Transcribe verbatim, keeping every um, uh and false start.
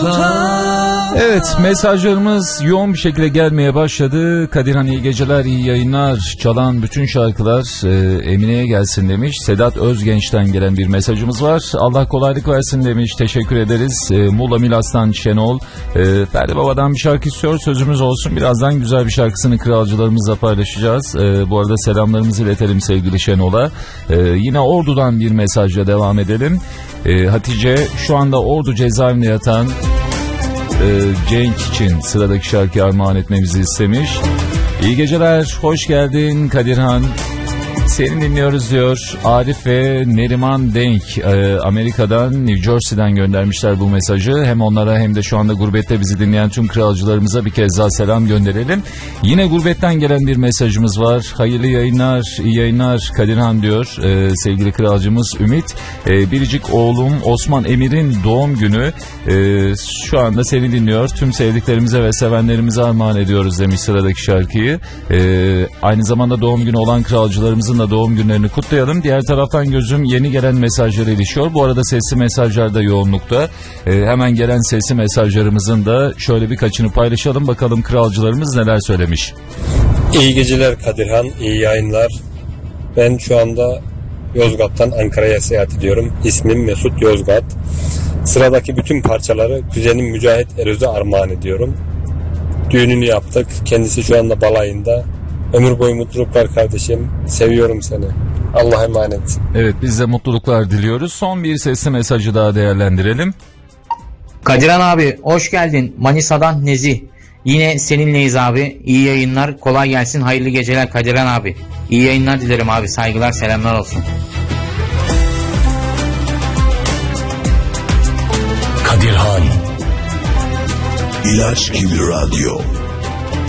Evet, mesajlarımız yoğun bir şekilde gelmeye başladı. Kadirhan iyi geceler, iyi yayınlar. Çalan bütün şarkılar e, Emine'ye gelsin demiş. Sedat Özgenç'ten gelen bir mesajımız var. Allah kolaylık versin demiş. Teşekkür ederiz. E, Muğla Milas'tan Şenol. E, Ferdi Baba'dan bir şarkı istiyor. Sözümüz olsun. Birazdan güzel bir şarkısını kralcılarımızla paylaşacağız. E, bu arada selamlarımızı iletelim sevgili Şenol'a. E, yine Ordu'dan bir mesajla devam edelim. E, Hatice şu anda Ordu cezaevinde yatan Cenk için sıradaki şarkıyı armağan etmemizi istemiş. İyi geceler, hoş geldin Kadirhan. Seni dinliyoruz diyor. Arif ve Neriman Denk e, Amerika'dan, New Jersey'den göndermişler bu mesajı. Hem onlara hem de şu anda gurbette bizi dinleyen tüm kralcılarımıza bir kez daha selam gönderelim. Yine gurbetten gelen bir mesajımız var. Hayırlı yayınlar, iyi yayınlar Kadirhan diyor e, sevgili kralcımız Ümit. E, biricik oğlum Osman Emir'in doğum günü. E, şu anda seni dinliyor. Tüm sevdiklerimize ve sevenlerimize armağan ediyoruz demiş sıradaki şarkıyı. E, aynı zamanda doğum günü olan kralcılarımızın doğum günlerini kutlayalım. Diğer taraftan gözüm yeni gelen mesajlara ilişiyor. Bu arada sesli mesajlar da yoğunlukta. Ee, hemen gelen sesli mesajlarımızın da şöyle birkaçını paylaşalım. Bakalım kralcılarımız neler söylemiş. İyi geceler Kadirhan, iyi yayınlar. Ben şu anda Yozgat'tan Ankara'ya seyahat ediyorum. İsmim Mesut Yozgat. Sıradaki bütün parçaları kuzenim Mücahit Eröz'e armağan ediyorum. Düğününü yaptık. Kendisi şu anda balayında. Ömür boyu mutluluklar kardeşim. Seviyorum seni. Allah'a emanet. Evet, biz de mutluluklar diliyoruz. Son bir sesli mesajı daha değerlendirelim. Kadirhan abi hoş geldin. Manisa'dan Nezih. Yine seninleyiz abi. İyi yayınlar. Kolay gelsin. Hayırlı geceler Kadirhan abi. İyi yayınlar dilerim abi. Saygılar, selamlar olsun. Kadirhan İlaç gibi radyo.